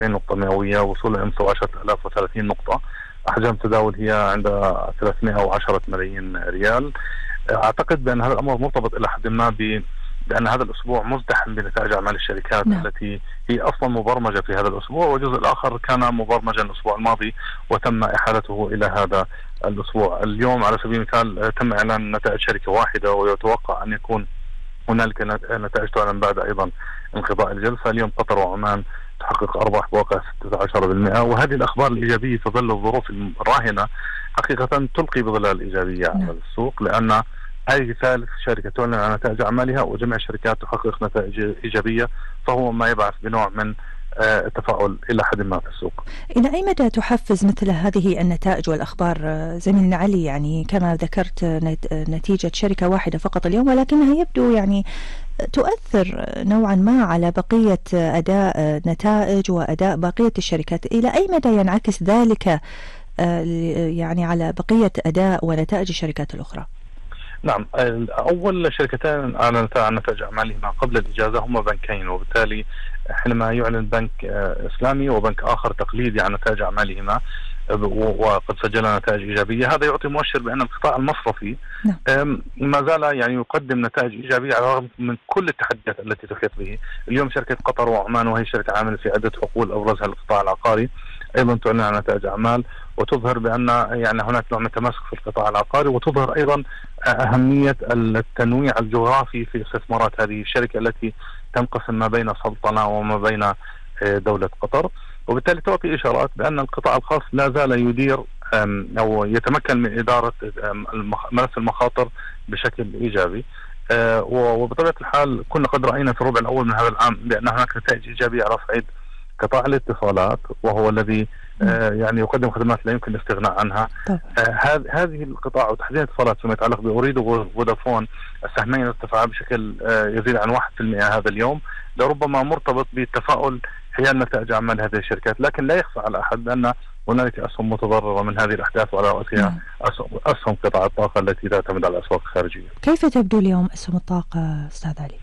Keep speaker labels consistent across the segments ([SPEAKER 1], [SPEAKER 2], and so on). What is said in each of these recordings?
[SPEAKER 1] نقطة مئوية وصولا إلى 17030 نقطة. أحجام تداول هي عند 310 ملايين ريال. أعتقد بأن هذا الأمر مرتبط إلى حد ما بأن هذا الأسبوع مزدحم بنتائج أعمال الشركات التي هي أصلا مبرمجة في هذا الأسبوع، والجزء الآخر كان مبرمجا الأسبوع الماضي وتم إحالته إلى هذا الأسبوع. اليوم على سبيل المثال تم إعلان نتائج شركة واحدة، ويتوقع أن يكون هنالك نتائج تعلن بعد أيضا انقضاء الجلسة. اليوم قطر وعمان تحقق أرباح بواقع 16%، وهذه الأخبار الإيجابية في ظل الظروف الراهنة حقيقة تلقي بظلال إيجابية على السوق، لأن هذه ثالث شركة تعلن عن نتائج أعمالها، وجميع الشركات تحقق نتائج إيجابية، فهو ما يبعث بنوع من التفاؤل إلى حد ما في السوق.
[SPEAKER 2] إلى أي مدى تحفز مثل هذه النتائج والأخبار زميلنا علي؟ يعني كما ذكرت نتيجة شركة واحدة فقط اليوم، ولكنها يبدو يعني تؤثر نوعا ما على بقية أداء نتائج وأداء بقية الشركات. إلى أي مدى ينعكس ذلك يعني على بقية أداء ونتائج الشركات الأخرى؟
[SPEAKER 1] نعم، أول شركتين أعلنتا عن نتائج أعمالهما قبل الإجازة هما بنكين، وبالتالي حينما يعلن بنك إسلامي وبنك آخر تقليدي عن نتائج أعمالهما وقد سجل نتائج إيجابية، هذا يعطي مؤشر بأن القطاع المصرفي ما زال يعني يقدم نتائج إيجابية على الرغم من كل التحديات التي تحيط به. اليوم شركة قطر وعمان، وهي شركة عاملة في عدة حقول أبرزها القطاع العقاري، أيضا تعلن عن نتائج أعمال وتظهر بأن يعني هناك نوع من تماسك في القطاع العقاري، وتظهر أيضا أهمية التنويع الجغرافي في استثمارات هذه الشركة التي تنقسم ما بين سلطنة وما بين دولة قطر، وبالتالي تعطي إشارات بأن القطاع الخاص لا زال يدير أو يتمكن من إدارة ملف المخاطر بشكل إيجابي. وبطبيعة الحال كنا قد رأينا في الربع الأول من هذا العام بأن هناك نتائج إيجابية على صعيد قطاع الاتصالات، وهو الذي يعني يقدم خدمات لا يمكن الاستغناء عنها. هذه القطاع وتحديدا الاتصالات فيما يتعلق بأوريدو وفودافون، السهمين ارتفعا بشكل يزيد عن 1% هذا اليوم، لربما مرتبط بالتفاؤل حيال نتائج أعمال هذه الشركات. لكن لا يخفى على أحد أن هنالك أسهم متضررة من هذه الأحداث، وعلى رأسها أسهم قطاع الطاقة التي تعتمد على الأسواق الخارجية.
[SPEAKER 2] كيف تبدو اليوم أسهم الطاقة أستاذ علي؟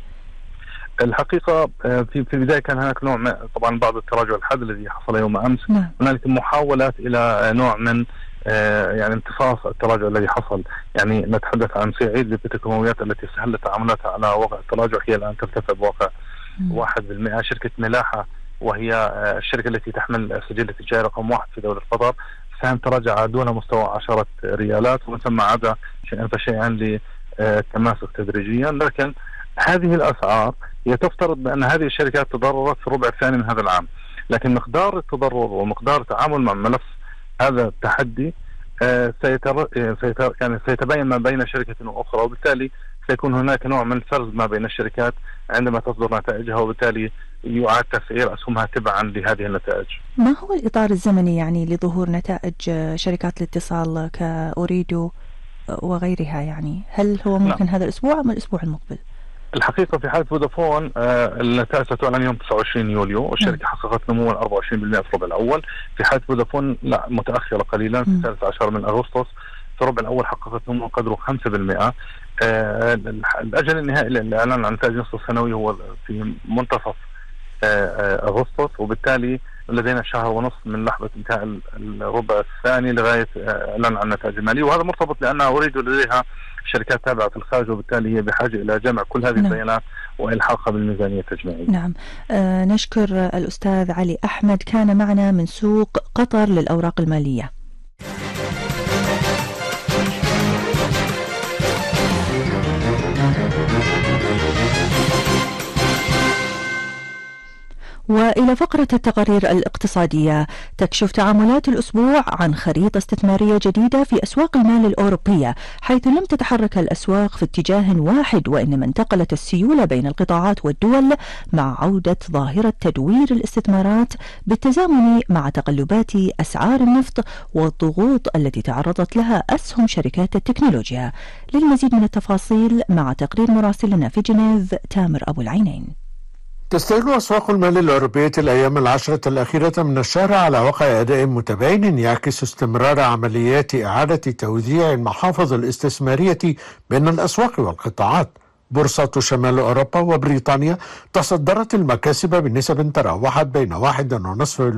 [SPEAKER 1] الحقيقة في البداية كان هناك نوع من طبعا بعض التراجع الحاد الذي حصل يوم أمس. هنالك محاولات إلى نوع من يعني امتصاص التراجع الذي حصل. يعني نتحدث عن سعيد للبتروكيماويات التي استهلت تعاملاتها على واقع التراجع، هي الآن ترتفع بواقع 1%. شركة ملاحة وهي الشركة التي تحمل سجل التجاري رقم 1 في دولة قطر، سهم تراجع دون مستوى 10 ريالات، ومن ثم عاد شيئا فشيئا للتماسك تدريجيا. لكن هذه الأسعار هي تفترض بأن هذه الشركات تضررت في الربع الثاني من هذا العام، لكن مقدار التضرر ومقدار التعامل مع ملف هذا التحدي سيتبين ما بين شركة وأخرى، وبالتالي سيكون هناك نوع من الفرز ما بين الشركات عندما تصدر نتائجها، وبالتالي يعاد تسعير أسهمها تبعا لهذه النتائج.
[SPEAKER 2] ما هو الإطار الزمني يعني لظهور نتائج شركات الاتصال كأوريدو وغيرها؟ يعني هل هو ممكن هذا الأسبوع أم الأسبوع المقبل؟
[SPEAKER 1] الحقيقة في حالة فودافون النتائج ستعلن يوم 29 يوليو، والشركة حققت نموا 24% في الربع الأول. في حالة فودافون لا، متأخرة قليلا في 13 من أغسطس. في الربع الأول حققت نمو قدره 5%. الأجل النهائي للإعلان عن نتائج نصف السنوي هو في منتصف أغسطس، وبالتالي لدينا شهر ونصف من لحظة انتهاء الربع الثاني لغاية إعلان عن النتائج المالية. وهذا مرتبط لأنها أريد لديها شركات تابعة في الخارج، وبالتالي هي بحاجة إلى جمع كل هذه البيانات وإلحاقها بالميزانية التجميعية.
[SPEAKER 2] نعم. نشكر الأستاذ علي أحمد، كان معنا من سوق قطر للأوراق المالية. وإلى فقرة التقارير الاقتصادية. تكشف تعاملات الأسبوع عن خريطة استثمارية جديدة في أسواق المال الأوروبية، حيث لم تتحرك الأسواق في اتجاه واحد، وإنما انتقلت السيولة بين القطاعات والدول مع عودة ظاهرة تدوير الاستثمارات بالتزامن مع تقلبات أسعار النفط والضغوط التي تعرضت لها أسهم شركات التكنولوجيا. للمزيد من التفاصيل مع تقرير مراسلنا في جنيف تامر أبو العينين.
[SPEAKER 3] تستهل أسواق المال الأوروبية الأيام العشرة الأخيرة من الشهر على وقع أداء متباين يعكس استمرار عمليات إعادة توزيع المحافظ الاستثمارية بين الأسواق والقطاعات. بورصة شمال أوروبا وبريطانيا تصدرت المكاسب بنسب تراوحت بين 1.5%